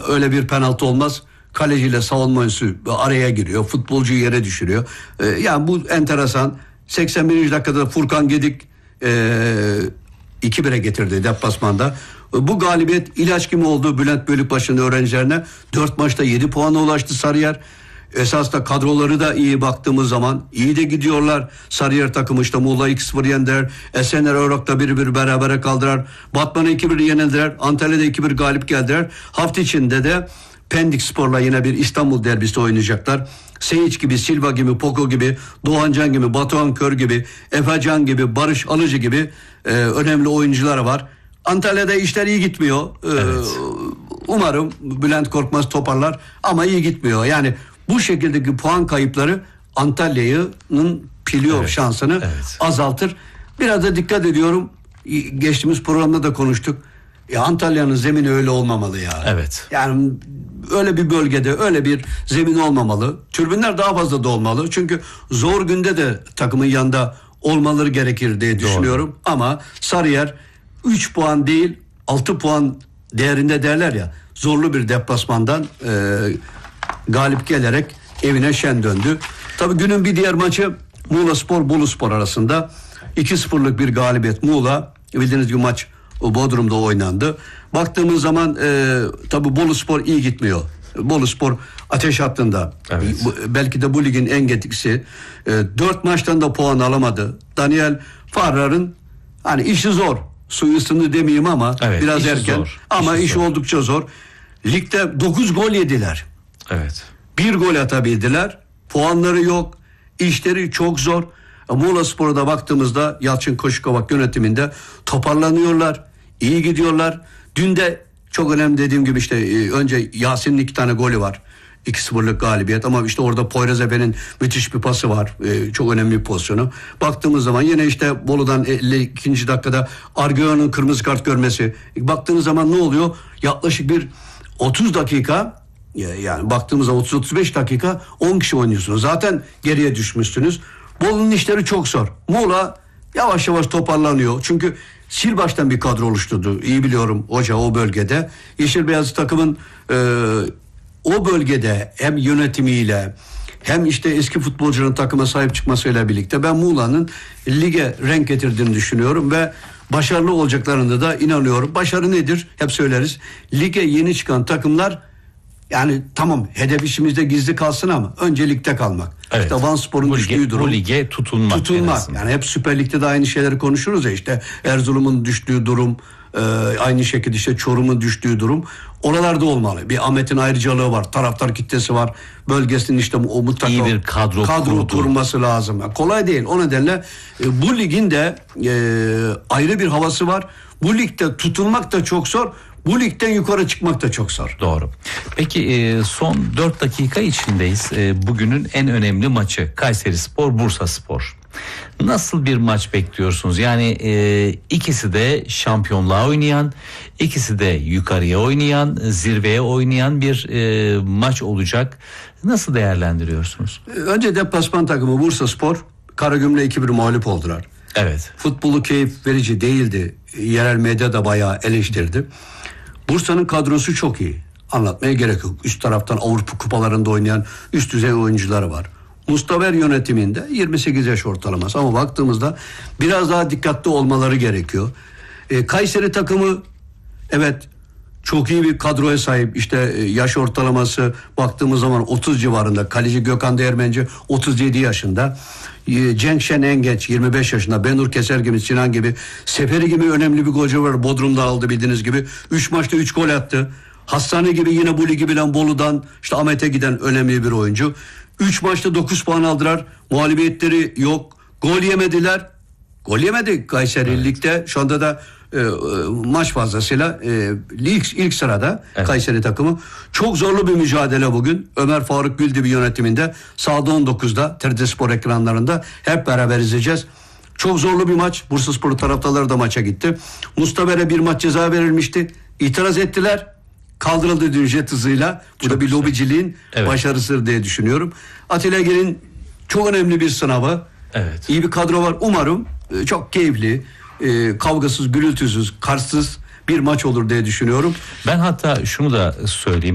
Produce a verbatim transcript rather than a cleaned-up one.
öyle bir penaltı olmaz. Kaleciyle savunma oyuncusu araya giriyor. Futbolcuyu yere düşürüyor. Ee, yani bu enteresan. seksen birinci dakikada Furkan Gedik e, iki bire getirdi deplasmanda. Bu galibiyet ilaç gibi oldu Bülent Bölükbaşı'nın öğrencilerine. dört maçta yedi puana ulaştı Sarıyer. Esas da kadroları da iyi baktığımız zaman iyi de gidiyorlar. Sarıyer takımı işte Muğla iki sıfır yendiler. Esener Irak'ta bir bir berabere kaldılar. Batman'a iki bir yenildiler. Antalya'da iki bir galip geldiler. Hafta içinde de Pendik Spor'la yine bir İstanbul derbisi oynayacaklar. Seyic gibi, Silva gibi, Poko gibi, Doğancan gibi, Batuhan Kör gibi, Efecan gibi, Barış Alıcı gibi e, önemli oyuncular var. Antalya'da işler iyi gitmiyor. Ee, evet. Umarım Bülent Korkmaz toparlar ama iyi gitmiyor. Yani bu şekildeki puan kayıpları Antalya'nın playoff evet. şansını evet. azaltır. Biraz da dikkat ediyorum. Geçtiğimiz programda da konuştuk. Ya Antalya'nın zemini öyle olmamalı ya. Evet. Yani öyle bir bölgede öyle bir zemin olmamalı. Tribünler daha fazla da olmalı. Çünkü zor günde de takımın yanında olmaları gerekir diye düşünüyorum. Doğru. Ama Sarıyer üç puan değil altı puan değerinde derler ya, zorlu bir deplasmandan e, galip gelerek evine şen döndü. Tabii günün bir diğer maçı Muğla Spor Bolu Spor arasında iki sıfırlık bir galibiyet. Muğla, bildiğiniz gibi maç Bodrum'da oynandı. Baktığımız zaman e, tabii Bolu Spor iyi gitmiyor. Bolu Spor ateş hattında. Evet. Belki de bu ligin en getikisi. E, dört maçtan da puan alamadı. Daniel Farrar'ın hani işi zor. Suyu ısındı demeyeyim ama evet, biraz erken. Zor. Ama işi iş zor. Oldukça zor. Ligde dokuz gol yediler. Evet. Bir gol atabildiler. Puanları yok. İşleri çok zor. Muğla Spor'a da baktığımızda Yalçın Koşukovak yönetiminde toparlanıyorlar. İyi gidiyorlar. Dün de çok önemli dediğim gibi işte önce Yasin'in iki tane golü var. iki sıfırlık galibiyet ama işte orada Poyraz Efe'nin müthiş bir pası var. Ee, çok önemli bir pozisyonu. Baktığımız zaman yine işte Bolu'dan elli ikinci dakikada Argöğan'ın kırmızı kart görmesi. Baktığınız zaman ne oluyor? Yaklaşık bir otuz dakika, yani baktığımızda otuz otuz beş dakika on kişi oynuyorsunuz. Zaten geriye düşmüşsünüz. Bolu'nun işleri çok zor. Muğla yavaş yavaş toparlanıyor. Çünkü sil baştan bir kadro oluşturdu. İyi biliyorum hoca o bölgede. Yeşil Beyaz takımın e, o bölgede hem yönetimiyle hem işte eski futbolcuların takıma sahip çıkmasıyla birlikte ben Muğla'nın lige renk getirdiğini düşünüyorum ve başarılı olacaklarına da inanıyorum. Başarı nedir? Hep söyleriz. Lige yeni çıkan takımlar, yani tamam hedef işimizde gizli kalsın ama öncelikte kalmak. Evet. İşte Vanspor'un bu düştüğü lige, durum. Bu lige tutunmak. Tutunmak. Yani hep Süper Lig'de de aynı şeyleri konuşuruz ya, işte Erzurum'un düştüğü durum, e, aynı şekilde işte Çorum'un düştüğü durum. Oralarda olmalı. Bir Ahmet'in ayrıcalığı var. Taraftar kitlesi var. Bölgesinin işte o mutlaka İyi bir kadro, kadro kurması lazım. Yani kolay değil. O nedenle e, bu ligin de e, ayrı bir havası var. Bu ligde tutunmak da çok zor. Bu ligden yukarı çıkmak da çok zor. Doğru. Peki son dört dakika içindeyiz. Bugünün en önemli maçı Kayserispor Bursaspor. Nasıl bir maç bekliyorsunuz? Yani ikisi de şampiyonluğa oynayan, ikisi de yukarıya oynayan, zirveye oynayan bir maç olacak. Nasıl değerlendiriyorsunuz? Önce deplasman takımı Bursaspor Karagümrük'e iki bir mağlup oldular. Evet. Futbolu keyif verici değildi. Yerel medya da bayağı eleştirdi. Bursa'nın kadrosu çok iyi. Anlatmaya gerek yok. Üst taraftan Avrupa kupalarında oynayan üst düzey oyuncuları var. Mustaver yönetiminde yirmi sekiz yaş ortalaması ama baktığımızda biraz daha dikkatli olmaları gerekiyor. E, Kayseri takımı evet çok iyi bir kadroya sahip. İşte yaş ortalaması baktığımız zaman otuz civarında. Kaleci Gökhan Değirmenci otuz yedi yaşında. Cenk Şen en genç yirmi beş yaşında. Benur Keser gibi, Sinan gibi, Seferi gibi önemli bir golcü var. Bodrum'da aldı bildiğiniz gibi. üç maçta üç gol attı. Hastane gibi yine bu ligi bilen Bolu'dan işte Ahmet'e giden önemli bir oyuncu. üç maçta dokuz puan aldılar. Muhalefetleri yok. Gol yemediler. Gol yemedi Kayseri evet. Ligde. Şu anda da e, maç fazlasıyla e, lig ilk sırada evet. Kayseri takımı. Çok zorlu bir mücadele bugün. Ömer Faruk Güldü yönetiminde sahada on dokuzda T R T Spor ekranlarında hep beraber izleyeceğiz. Çok zorlu bir maç. Bursaspor taraftarları da maça gitti. Mustaver'e bir maç ceza verilmişti. İtiraz ettiler. Kaldırıldı dün jet hızıyla. Bu çok da bir güzel. Lobiciliğin evet. başarısıdır diye düşünüyorum. Atilla Gel'in çok önemli bir sınavı. Evet. İyi bir kadro var. Umarım e, çok keyifli, e, kavgasız, gürültüsüz, karsız bir maç olur diye düşünüyorum. Ben hatta şunu da söyleyeyim.